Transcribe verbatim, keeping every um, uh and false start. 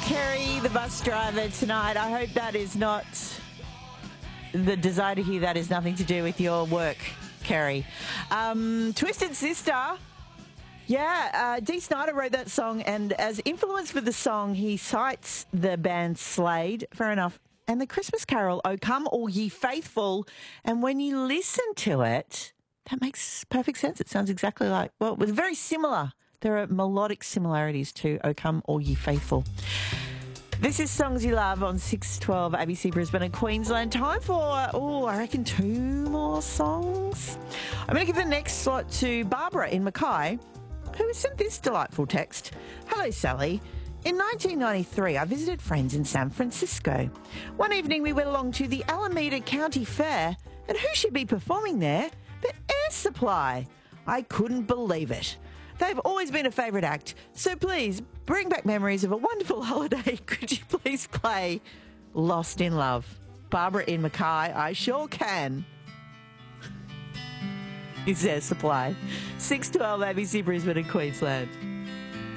Kerry, the bus driver tonight. I hope that is not the desire to hear that is nothing to do with your work, Kerry. Um, Twisted Sister. Yeah, uh, Dee Snider wrote that song, and as influence for the song, he cites the band Slade. Fair enough. And the Christmas carol, O Come All Ye Faithful. And when you listen to it, that makes perfect sense. It sounds exactly like, well, it was very similar. There are melodic similarities to O Come All Ye Faithful. This is Songs You Love on six twelve A B C Brisbane and Queensland. Time for, oh, I reckon two more songs. I'm going to give the next slot to Barbara in Mackay, who has sent this delightful text. Hello, Sally. In nineteen ninety-three, I visited friends in San Francisco. One evening, we went along to the Alameda County Fair, and who should be performing there but Air Supply? I couldn't believe it. They've always been a favourite act, so please bring back memories of a wonderful holiday. Could you please play Lost in Love? Barbara in Mackay, I sure can. Is Air Supply. six twelve A B C Brisbane and Queensland.